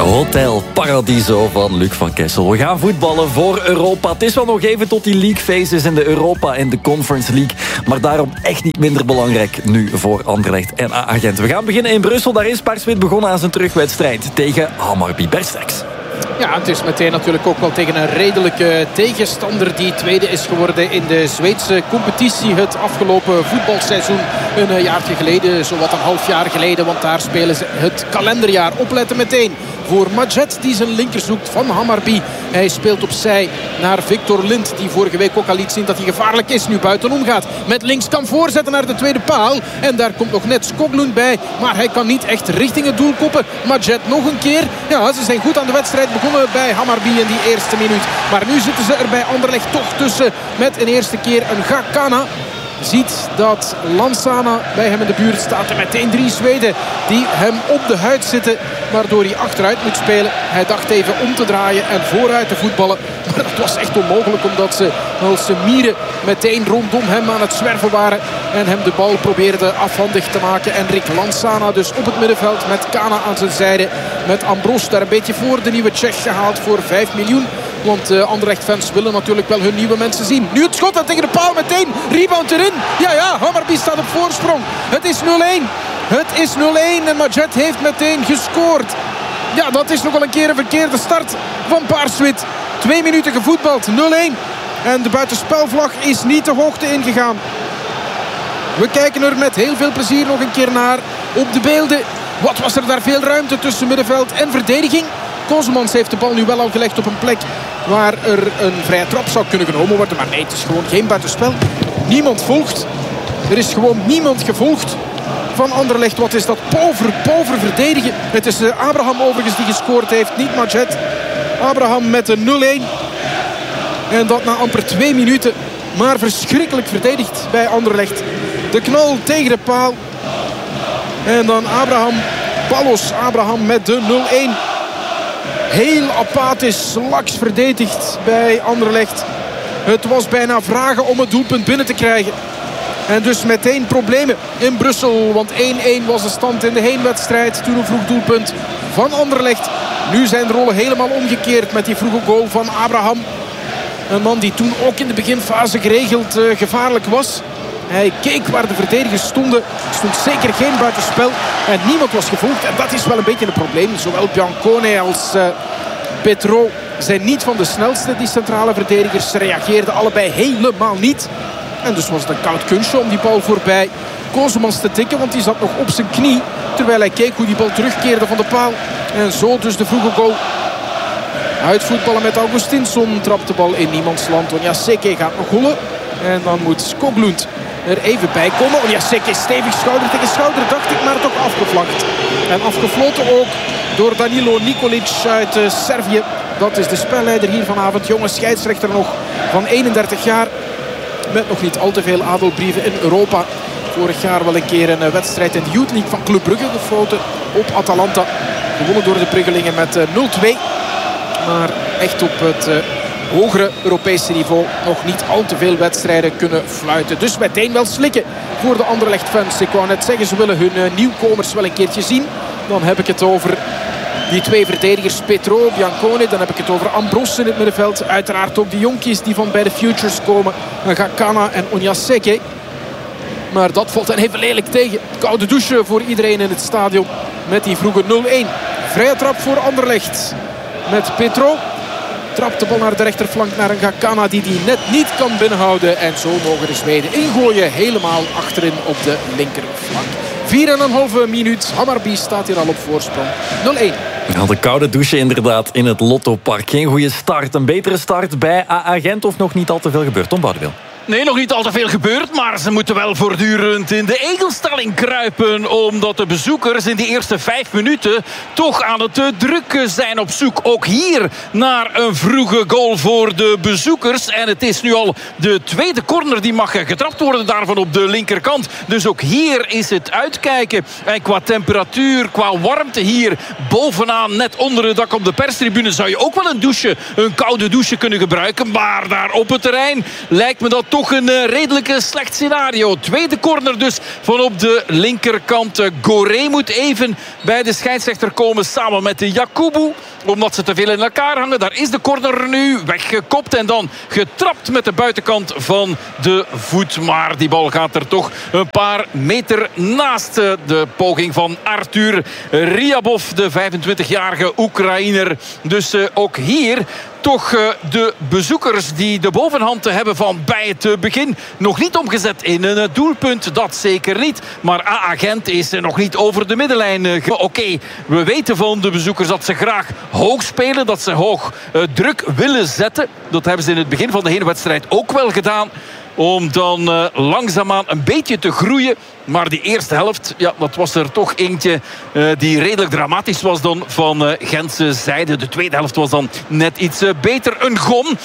Hotel Paradiso van Luc van Kessel. We gaan voetballen voor Europa. Het is wel nog even tot die league phases in de Europa en de Conference League. Maar daarom echt niet minder belangrijk nu voor Anderlecht en AA Gent. We gaan beginnen in Brussel. Daar is Paars-Wit begonnen aan zijn terugwedstrijd tegen Hammarby. Bert Sterks. Ja, het is meteen natuurlijk ook wel tegen een redelijke tegenstander die tweede is geworden in de Zweedse competitie het afgelopen voetbalseizoen. Een jaartje geleden, zowat een half jaar geleden, want daar spelen ze het kalenderjaar. Opletten meteen voor Madjet die zijn linker zoekt van Hammarby. Hij speelt opzij naar Victor Lind, die vorige week ook al liet zien dat hij gevaarlijk is. Nu buitenom gaat. Met links kan voorzetten naar de tweede paal. En daar komt nog net Skoglund bij. Maar hij kan niet echt richting het doel koppen. Madjet nog een keer. Ja, ze zijn goed aan de wedstrijd begonnen bij Hammarby in die eerste minuut. Maar nu zitten ze er bij Anderlecht toch tussen. Met een eerste keer een Gakana. Ziet dat Lansana bij hem in de buurt staat. En meteen 3 Zweden die hem op de huid zitten. Waardoor hij achteruit moet spelen. Hij dacht even om te draaien en vooruit te voetballen. Maar dat was echt onmogelijk. Omdat ze als mieren meteen rondom hem aan het zwerven waren. En hem de bal probeerden afhandig te maken. En Rick Lansana dus op het middenveld met Kana aan zijn zijde. Met Ambros daar een beetje voor. De nieuwe Tsjech gehaald voor 5 miljoen. Want Anderlecht-fans willen natuurlijk wel hun nieuwe mensen zien. Nu het schot en tegen de paal meteen. Rebound erin. Ja, Hammarby staat op voorsprong. Het is 0-1. Het is 0-1 en Madjet heeft meteen gescoord. Ja, dat is nogal een keer een verkeerde start van Paars-Wit. 2 minuten gevoetbald. 0-1. En de buitenspelvlag is niet de hoogte ingegaan. We kijken er met heel veel plezier nog een keer naar op de beelden. Wat was er daar veel ruimte tussen middenveld en verdediging. Kozemans heeft de bal nu wel al gelegd op een plek waar er een vrije trap zou kunnen genomen worden. Maar nee, het is gewoon geen buitenspel. Niemand volgt. Er is gewoon niemand gevolgd van Anderlecht. Wat is dat pover verdedigen. Het is Abraham overigens die gescoord heeft, niet Madjet. Abraham met een 0-1. En dat na amper 2 minuten. Maar verschrikkelijk verdedigd bij Anderlecht. De knal tegen de paal. En dan Palos Abraham met de 0-1. Heel apathisch, laks verdedigd bij Anderlecht. Het was bijna vragen om het doelpunt binnen te krijgen. En dus meteen problemen in Brussel. Want 1-1 was de stand in de heenwedstrijd. Toen een vroeg doelpunt van Anderlecht. Nu zijn de rollen helemaal omgekeerd met die vroege goal van Abraham. Een man die toen ook in de beginfase geregeld gevaarlijk was. Hij keek waar de verdedigers stonden. Er stond zeker geen buitenspel. En niemand was gevolgd. En dat is wel een beetje een probleem. Zowel Biancone als Petro zijn niet van de snelste, die centrale verdedigers. Ze reageerden allebei helemaal niet. En dus was het een koud kunstje om die bal voorbij Kozemans te tikken. Want die zat nog op zijn knie. Terwijl hij keek hoe die bal terugkeerde van de paal. En zo dus de vroege goal. Uitvoetballen met Augustinsson. Trapt de bal in niemandsland. Onyaseke gaat nog hollen. En dan moet Skoglund er even bij komen. Onyaseke stevig schouder tegen schouder, dacht ik, maar toch afgevlakt. En afgefloten ook door Danilo Nikolic uit Servië. Dat is de spelleider hier vanavond. Jonge scheidsrechter nog van 31 jaar. Met nog niet al te veel adelbrieven in Europa. Vorig jaar wel een keer een wedstrijd in de Youth League van Club Brugge gefloten op Atalanta. Gewonnen door de Bruggelingen met 0-2. Maar echt op het hogere Europese niveau nog niet al te veel wedstrijden kunnen fluiten. Dus meteen wel slikken voor de Anderlecht-fans. Ik wou net zeggen, ze willen hun nieuwkomers wel een keertje zien. Dan heb ik het over die 2 verdedigers, Petro, Biancone. Dan heb ik het over Ambros in het middenveld. Uiteraard ook de jonkies die van bij de Futures komen. Gakana en Onyaseke. Maar dat valt dan even lelijk tegen. Koude douche voor iedereen in het stadion. Met die vroege 0-1. Vrije trap voor Anderlecht. Met Petro. Trapt de bal naar de rechterflank naar een Gakana die net niet kan binnenhouden. En zo mogen de Zweden ingooien. Helemaal achterin op de linkerflank. 4,5 minuut. Hammarby staat hier al op voorsprong. 0-1. Ja, de koude douche inderdaad in het Lottopark. Geen goede start. Een betere start bij AA Gent of nog niet al te veel gebeurd? Tom Boudewil. Nee, nog niet al te veel gebeurd, maar ze moeten wel voortdurend in de egelstalling kruipen. Omdat de bezoekers in die eerste 5 minuten toch aan het drukken zijn op zoek. Ook hier naar een vroege goal voor de bezoekers. En het is nu al de tweede corner die mag getrapt worden daarvan op de linkerkant. Dus ook hier is het uitkijken. En qua temperatuur, qua warmte hier bovenaan, net onder het dak op de perstribune, zou je ook wel een koude douche kunnen gebruiken. Maar daar op het terrein lijkt me dat toch toch een redelijk slecht scenario. Tweede corner dus van op de linkerkant. Goré moet even bij de scheidsrechter komen samen met de Yakubu. Omdat ze te veel in elkaar hangen. Daar is de corner nu weggekopt en dan getrapt met de buitenkant van de voet. Maar die bal gaat er toch een paar meter naast de poging van Artur Ryabov, de 25-jarige Oekraïner. Dus ook hier toch de bezoekers die de bovenhand hebben van bij het begin. Nog niet omgezet in een doelpunt, dat zeker niet. Maar AA Gent is nog niet over de middenlijn. Oké, we weten van de bezoekers dat ze graag hoog spelen, dat ze hoog druk willen zetten. Dat hebben ze in het begin van de hele wedstrijd ook wel gedaan. Om dan langzaamaan een beetje te groeien. Maar die eerste helft, ja, dat was er toch eentje die redelijk dramatisch was dan van Gentse zijde. De tweede helft was dan net iets beter. Een gom